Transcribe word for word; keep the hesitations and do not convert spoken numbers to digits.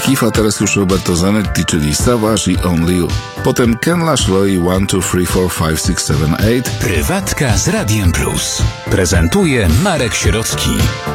Keef, a teraz już Roberto Zanetti, czyli Savage i Only You. Potem Ken Laszlo i jeden, dwa, trzy, cztery, pięć, sześć, siedem, osiem. Prywatka z Radiem Plus. Prezentuje Marek Sierocki.